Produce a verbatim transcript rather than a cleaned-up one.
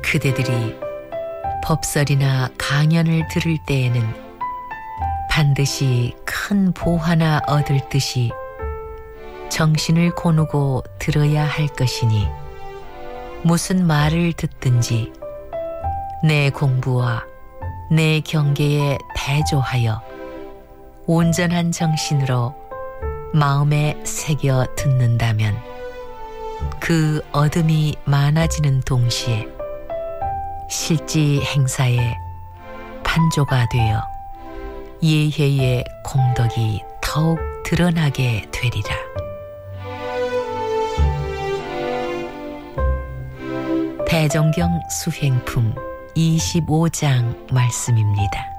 그대들이 법설이나 강연을 들을 때에는 반드시 큰 보화나 얻을 듯이 정신을 고누고 들어야 할 것이니 무슨 말을 듣든지 내 공부와 내 경계에 대조하여 온전한 정신으로 마음에 새겨 듣는다면 그 얻음이 많아지는 동시에 실지 행사에 판조가 되어 예회의 공덕이 더욱 드러나게 되리라. 대종경 수행품 이십오 장 말씀입니다.